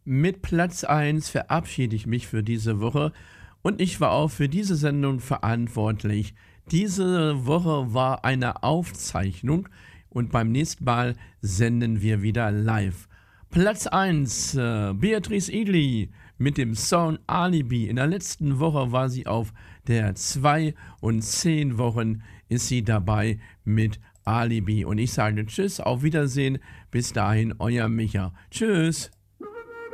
Mit Platz 1 verabschiede ich mich für diese Woche und ich war auch für diese Sendung verantwortlich. Diese Woche war eine Aufzeichnung und beim nächsten Mal senden wir wieder live. Platz 1, Beatrice Egli mit dem Song Alibi. In der letzten Woche war sie auf der 2 und 10 Wochen ist sie dabei mit Alibi. Und ich sage Tschüss, auf Wiedersehen, bis dahin, euer Micha. Tschüss.